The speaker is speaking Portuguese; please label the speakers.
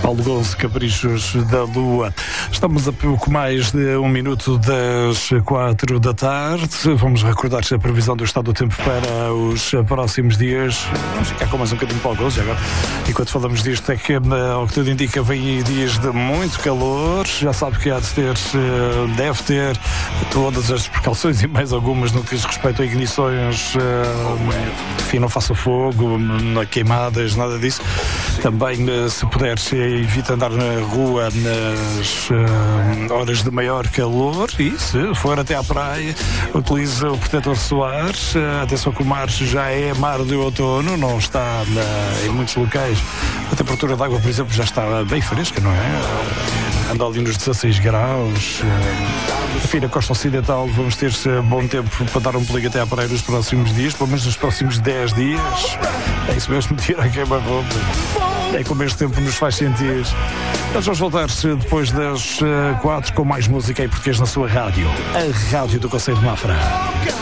Speaker 1: Paulo Gonçalves, Caprichos da Lua. Estamos a pouco mais de 1 minuto das 4 da tarde. Vamos recordar a previsão do estado do tempo para os próximos dias. Vamos ficar com mais um bocadinho de Paulo Gonçalves agora. Enquanto falamos disto, é que, ao que tudo indica, vem aí dias de muito calor. Já sabe que há de ter, deve ter todas as precauções e mais algumas no que diz respeito a ignições. Enfim, não faça fogo, queimadas, nada disso. Também, se puder, evita andar na rua nas horas de maior calor e, se for até à praia, utilize o protetor solar. Atenção que o mar já é mar de outono, não está em muitos locais. A temperatura da água, por exemplo, já está bem fresca, não é? Anda ali nos 16 graus. Enfim, na costa ocidental vamos ter bom tempo para dar um pulinho até à praia nos próximos dias, pelo menos nos próximos 10 dias. É isso mesmo, tira a queima-roupa. É como este tempo nos faz sentir. Nós vamos voltar depois das 4 com mais música em português na sua rádio. A rádio do Conselho de Mafra.